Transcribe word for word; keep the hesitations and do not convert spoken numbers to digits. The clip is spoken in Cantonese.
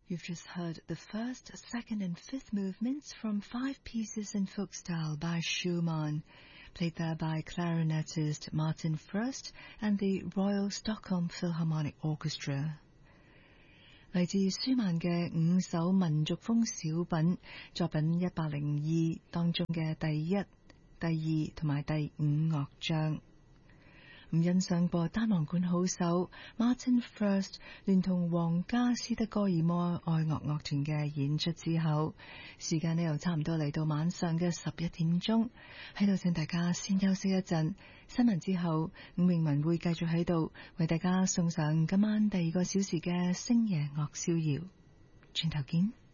You've just heard the first, second and fifth movements from five pieces in folk style by Schumann, played there by clarinetist Martin Frost and the Royal Stockholm Philharmonic Orchestra. 嚟自舒曼嘅五首民族風小品作品一百零二當中嘅第一、第二同埋第五樂章。咁欣賞過單簧管好手 Martin Frost 聯同皇家斯德哥爾摩愛樂樂團嘅演出之後，時間呢又差唔多嚟到晚上嘅十一點鐘，喺度請大家先休息一陣，新聞之後伍詠文會繼續喺度為大家送上今晚第二個小時嘅星夜樂逍遙，轉頭見。